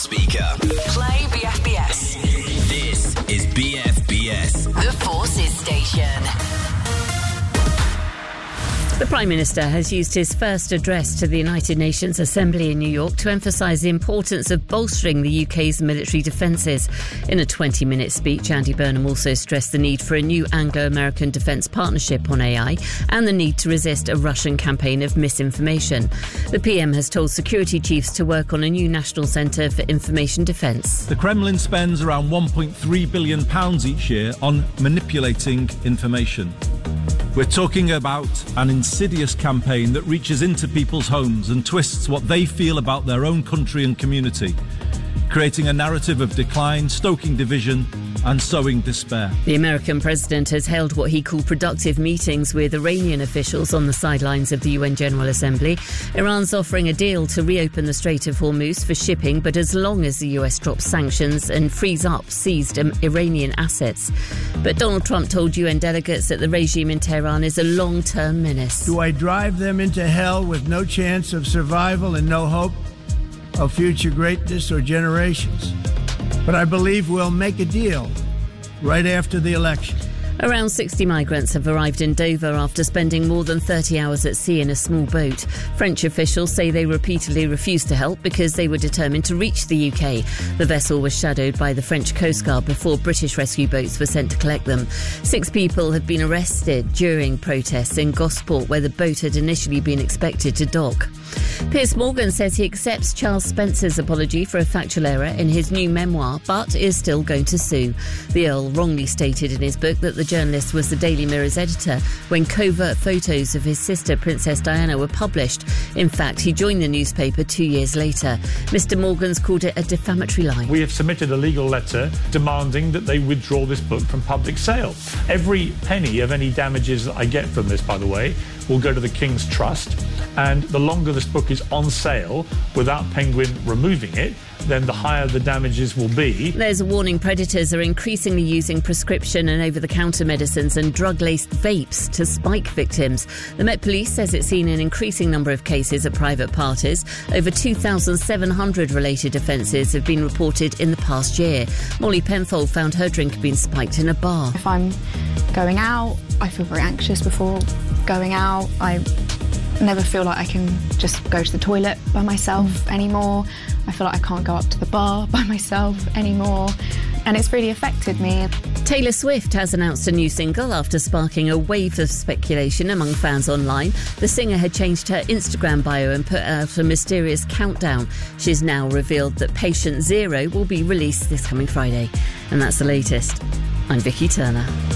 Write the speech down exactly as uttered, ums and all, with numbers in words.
smart speaker. Play B F B S. This is B F B S. The Forces Station. The Prime Minister has used his first address to the United Nations Assembly in New York to emphasise the importance of bolstering the U K's military defences. In a twenty-minute speech, Andy Burnham also stressed the need for a new Anglo-American defence partnership on A I and the need to resist a Russian campaign of misinformation. The P M has told security chiefs to work on a new national centre for information defence. The Kremlin spends around one point three billion pounds each year on manipulating information. We're talking about an insidious campaign that reaches into people's homes and twists what they feel about their own country and community, creating a narrative of decline, stoking division and sowing despair. The American president has held what he called productive meetings with Iranian officials on the sidelines of the U N General Assembly. Iran's offering a deal to reopen the Strait of Hormuz for shipping, but as long as the U S drops sanctions and frees up seized Iranian assets. But Donald Trump told U N delegates that the regime in Tehran is a long-term menace. Do I drive them into hell with no chance of survival and no hope of future greatness or generations? But I believe we'll make a deal right after the election. Around sixty migrants have arrived in Dover after spending more than thirty hours at sea in a small boat. French officials say they repeatedly refused to help because they were determined to reach the U K. The vessel was shadowed by the French Coast Guard before British rescue boats were sent to collect them. Six people have been arrested during protests in Gosport, where the boat had initially been expected to dock. Piers Morgan says he accepts Charles Spencer's apology for a factual error in his new memoir, but is still going to sue. The Earl wrongly stated in his book that the journalist was the Daily Mirror's editor when covert photos of his sister, Princess Diana, were published. In fact, he joined the newspaper two years later. Mister Morgan's called it a defamatory lie. We have submitted a legal letter demanding that they withdraw this book from public sale. Every penny of any damages that I get from this, by the way, will go to the King's Trust. And the longer this book is on sale without Penguin removing it, then the higher the damages will be. There's a warning predators are increasingly using prescription and over-the-counter medicines and drug-laced vapes to spike victims. The Met Police says it's seen an increasing number of cases at private parties. Over two thousand seven hundred related offences have been reported in the past year. Molly Penfold found her drink being spiked in a bar. If I'm going out, I feel very anxious before going out. I never feel like I can just go to the toilet by myself mm. anymore. I feel like I can't go up to the bar by myself anymore. And it's really affected me. Taylor Swift has announced a new single after sparking a wave of speculation among fans online. The singer had changed her Instagram bio and put out a mysterious countdown. She's now revealed that Patient Zero will be released this coming Friday. And that's the latest. I'm Vicky Turner.